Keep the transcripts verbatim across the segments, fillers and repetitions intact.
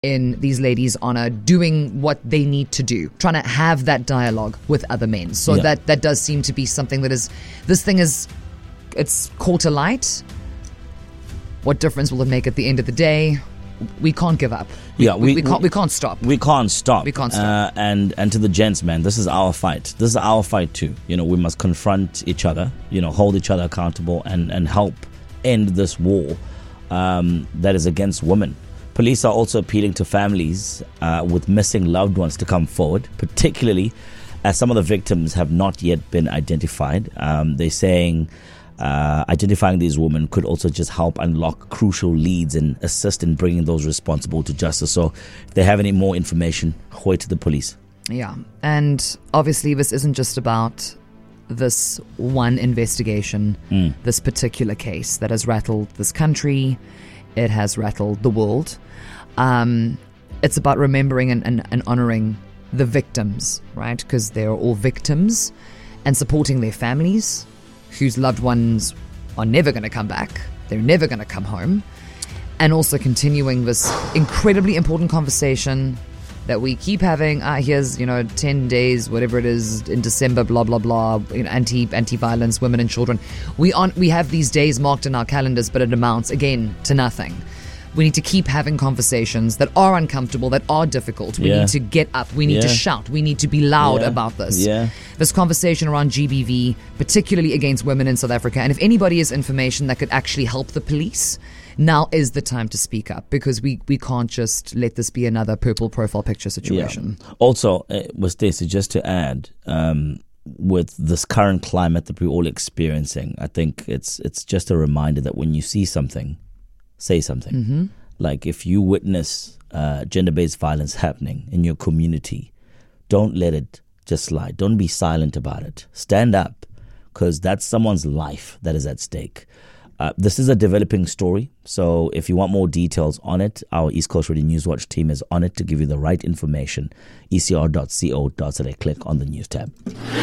in these ladies' honor, doing what they need to do, trying to have that dialogue with other men. So yeah. that, that does seem to be something that is, this thing is, it's caught to light. What difference will it make at the end of the day? We can't give up. Yeah, we, we, we can't. We can't stop. We can't stop. We can't stop. Uh, and and to the gents, man, this is our fight. This is our fight too. You know, we must confront each other. You know, hold each other accountable, and and help end this war um, that is against women. Police are also appealing to families uh, with missing loved ones to come forward, particularly as some of the victims have not yet been identified. Um, they're saying uh, identifying these women could also just help unlock crucial leads and assist in bringing those responsible to justice. So if they have any more information, hoy to the police. Yeah, and obviously this isn't just about this one investigation, mm. this particular case that has rattled this country. It has rattled the world. Um, it's about remembering and, and, and honoring the victims, right? Because they're all victims, and supporting their families whose loved ones are never going to come back. They're never going to come home. And also continuing this incredibly important conversation that we keep having. Ah, here's, you know, ten days, whatever it is, in December, blah, blah, blah, you know, anti, anti-violence, women and children. We aren't, we have these days marked in our calendars, but it amounts, again, to nothing. We need to keep having conversations that are uncomfortable, that are difficult. We yeah. need to get up. We need yeah. to shout. We need to be loud yeah. about this. Yeah. This conversation around G B V, particularly against women in South Africa. And if anybody has information that could actually help the police, now is the time to speak up, because we, we can't just let this be another purple profile picture situation. Yeah. Also, uh, was Stacey, just to add, um, with this current climate that we're all experiencing, I think it's it's just a reminder that when you see something, say something. Mm-hmm. Like if you witness uh, gender-based violence happening in your community, don't let it just slide. Don't be silent about it. Stand up, because that's someone's life that is at stake. Uh, this is a developing story, so if you want more details on it, our East Coast Radio Newswatch team is on it to give you the right information. E C R dot co dot za. Click on the news tab.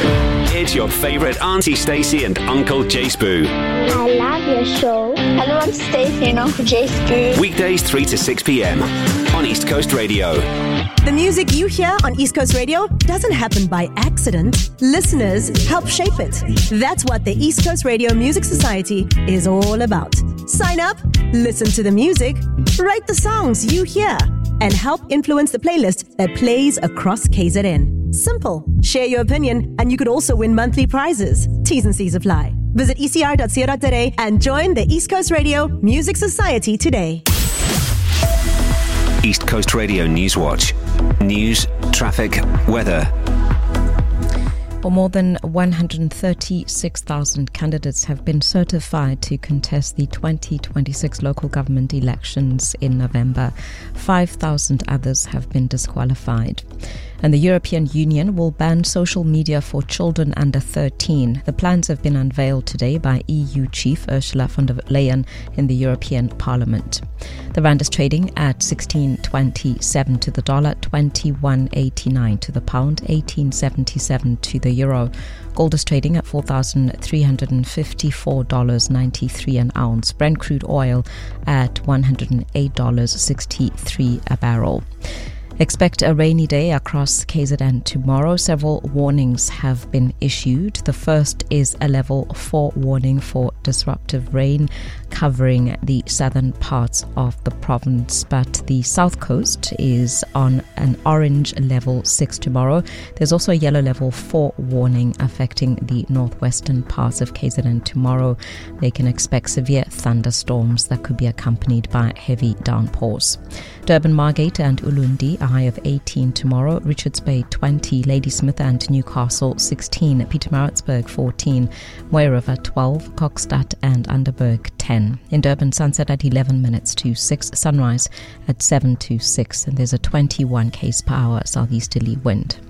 It's your favourite Auntie Stacey and Uncle Jace Boo. I love your show. Hello, I'm Stacey and Uncle Jace Boo. Weekdays three to six p.m. on East Coast Radio. The music you hear on East Coast Radio doesn't happen by accident. Listeners help shape it. That's what the East Coast Radio Music Society is all about. Sign up, listen to the music, write the songs you hear, and help influence the playlist that plays across K Z N. Simple. Share your opinion, and you could also win monthly prizes. T's and C's apply. Visit E C R dot co dot za and join the East Coast Radio Music Society today. East Coast Radio Newswatch. News, traffic, weather. Well, more than one hundred thirty-six thousand candidates have been certified to contest the twenty twenty-six local government elections in November. five thousand others have been disqualified. And the European Union will ban social media for children under thirteen. The plans have been unveiled today by E U Chief Ursula von der Leyen in the European Parliament. The rand is trading at sixteen twenty-seven to the dollar, twenty-one eighty-nine to the pound, eighteen seventy-seven to the euro. Gold is trading at four thousand three hundred fifty-four dollars and ninety-three cents an ounce. Brent crude oil at one hundred eight dollars and sixty-three cents a barrel. Expect a rainy day across K Z N tomorrow. Several warnings have been issued. The first is a level four warning for disruptive rain covering the southern parts of the province, but the south coast is on an orange level six tomorrow. There's also a yellow level four warning affecting the northwestern parts of K Z N tomorrow. They can expect severe thunderstorms that could be accompanied by heavy downpours. Durban, Margate and Ulundi, a high of eighteen tomorrow. Richards Bay twenty, Ladysmith and Newcastle sixteen, Pietermaritzburg fourteen, Mooi River twelve, Kokstad and Underberg ten. In Durban, sunset at eleven minutes to six, sunrise at seven to six, and there's a twenty-one k's per hour southeasterly wind.